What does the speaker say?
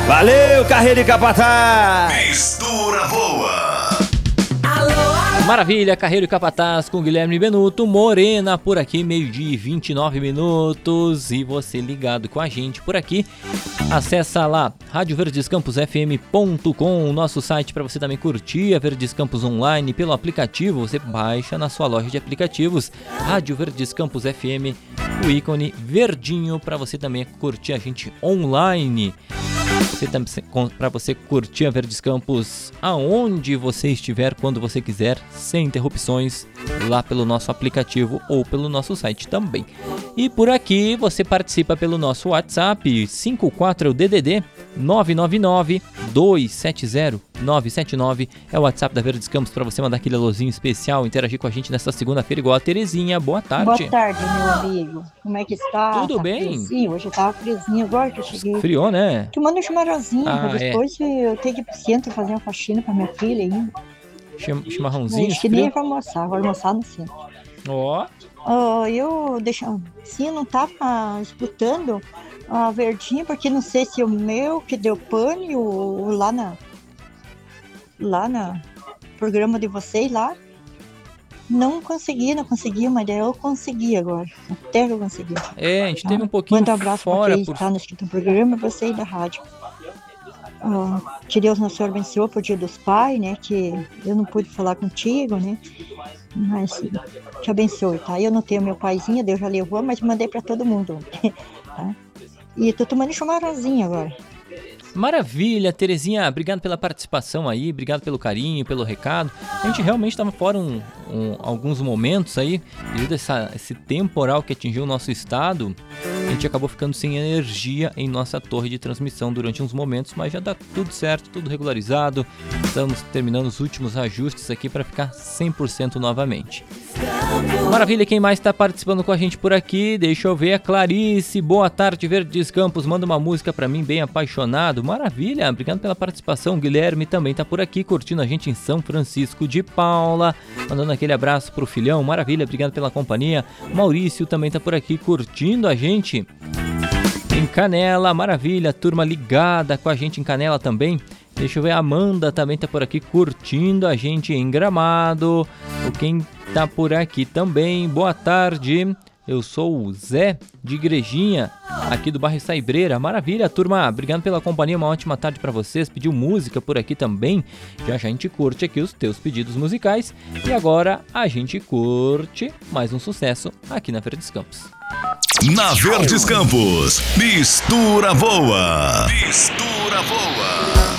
Valeu, Carreiro e Capataz! Mistura boa! Maravilha, Carreiro e Capataz com Guilherme Benuto, Morena por aqui, 12h e 29 minutos, e você ligado com a gente por aqui. Acessa lá radioverdescamposfm.com, o nosso site para você também curtir a Verdes Campos online pelo aplicativo. Você baixa na sua loja de aplicativos Rádio Verdes Campos FM, o ícone verdinho para você também curtir a gente online. Para você curtir a Verdes Campos aonde você estiver, quando você quiser, sem interrupções, lá pelo nosso aplicativo ou pelo nosso site também. E por aqui você participa pelo nosso WhatsApp 54 é o DDD 999-270-979, é o WhatsApp da Verdes Campos para você mandar aquele alôzinho especial, interagir com a gente nessa segunda-feira igual a Terezinha. Boa tarde. Boa tarde, meu amigo. Como é que está? Tudo tá bem? Friozinho. Hoje eu tava friozinho, agora que eu cheguei. Friou, né? Tomando um chimarrãozinho, depois eu tenho que ir pro centro fazer uma faxina pra minha filha ainda. Chimarrãozinho? Acho que nem vou almoçar no centro. Ó. Eu não tava escutando a Verdinha, porque não sei se o meu que deu pane ou lá na programa de vocês lá. Não conseguia, mas daí eu consegui agora. Até que eu consegui. A gente teve um pouquinho manda um abraço fora pra quem está no programa, você aí da rádio. Que Deus Nosso Senhor abençoe pro Dia dos Pais, né? Que eu não pude falar contigo, né? Mas te abençoe, tá? Eu não tenho meu paizinho, Deus já levou, mas mandei pra todo mundo. Tá? E tô tomando chimarrãozinho agora. Maravilha, Terezinha, obrigado pela participação aí, obrigado pelo carinho, pelo recado. A gente realmente estava fora alguns momentos aí, devido a esse temporal que atingiu o nosso estado. A gente acabou ficando sem energia em nossa torre de transmissão durante uns momentos, mas já dá tudo certo, tudo regularizado. Estamos terminando os últimos ajustes aqui para ficar 100% novamente. Maravilha, quem mais está participando com a gente por aqui? Deixa eu ver, a Clarice. Boa tarde, Verdes Campos, manda uma música para mim, bem apaixonado. Maravilha, obrigado pela participação. Guilherme também tá por aqui, curtindo a gente em São Francisco de Paula, mandando aquele abraço pro filhão. Maravilha, obrigado pela companhia. Maurício também tá por aqui, curtindo a gente em Canela. Maravilha, turma ligada com a gente em Canela também. Deixa eu ver, a Amanda também tá por aqui, curtindo a gente em Gramado. Quem tá por aqui também, boa tarde. Eu sou o Zé de Igrejinha, aqui do bairro Saibreira. Maravilha, turma, obrigado pela companhia, uma ótima tarde para vocês. Pediu música por aqui também, já a gente curte aqui os teus pedidos musicais. E agora a gente curte mais um sucesso aqui na Verdes Campos. Na Verdes Campos, Mistura Boa. Mistura Boa.